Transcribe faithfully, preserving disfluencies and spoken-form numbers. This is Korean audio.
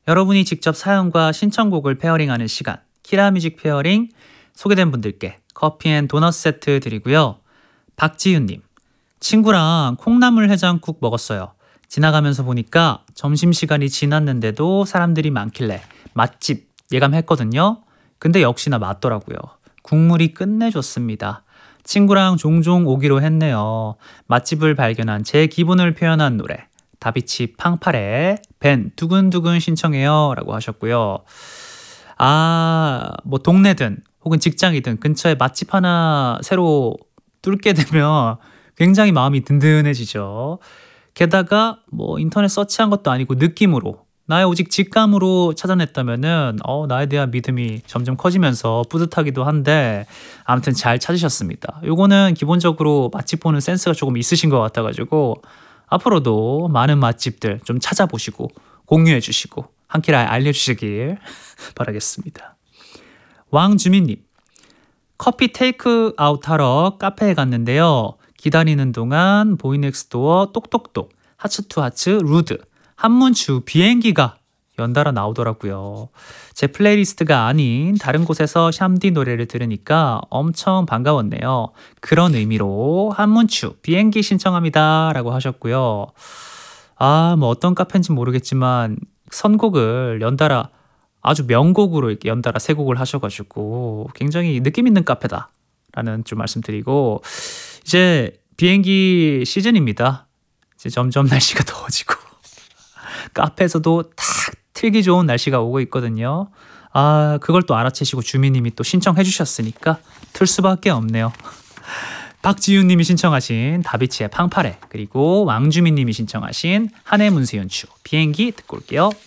여러분이 직접 사연과 신청곡을 페어링하는 시간, 키라뮤직 페어링. 소개된 분들께 커피 앤 도넛 세트 드리고요. 박지윤님, 친구랑 콩나물 해장국 먹었어요. 지나가면서 보니까 점심시간이 지났는데도 사람들이 많길래 맛집 예감했거든요. 근데 역시나 맞더라고요. 국물이 끝내줬습니다. 친구랑 종종 오기로 했네요. 맛집을 발견한 제 기분을 표현한 노래, 다비치 팡팔의 벤 두근두근 신청해요 라고 하셨고요. 아, 뭐 동네든 혹은 직장이든 근처에 맛집 하나 새로 뚫게 되면 굉장히 마음이 든든해지죠. 게다가 뭐 인터넷 서치한 것도 아니고 느낌으로, 나의 오직 직감으로 찾아냈다면은 어, 나에 대한 믿음이 점점 커지면서 뿌듯하기도 한데, 아무튼 잘 찾으셨습니다. 요거는 기본적으로 맛집 보는 센스가 조금 있으신 것 같아가지고 앞으로도 많은 맛집들 좀 찾아보시고 공유해 주시고 한끼 알려주시길 바라겠습니다. 왕주민님, 커피 테이크 아웃 하러 카페에 갔는데요. 기다리는 동안 보이넥스도어 똑똑똑, 하츠투 하츠, 루드, 한문추, 비행기가 연달아 나오더라고요. 제 플레이리스트가 아닌 다른 곳에서 샴디 노래를 들으니까 엄청 반가웠네요. 그런 의미로 한문추, 비행기 신청합니다 라고 하셨고요. 아, 뭐 어떤 카페인지 모르겠지만 선곡을 연달아 아주 명곡으로 이렇게 연달아 세 곡을 하셔가지고 굉장히 느낌 있는 카페다 라는 좀 말씀드리고, 이제 비행기 시즌입니다. 이제 점점 날씨가 더워지고 카페에서도 탁 틀기 좋은 날씨가 오고 있거든요. 아, 그걸 또 알아채시고 주민님이 또 신청해 주셨으니까 틀 수밖에 없네요. 박지윤님이 신청하신 다비치의 팡파레, 그리고 왕주민님이 신청하신 한해문세윤추 비행기 듣고 올게요.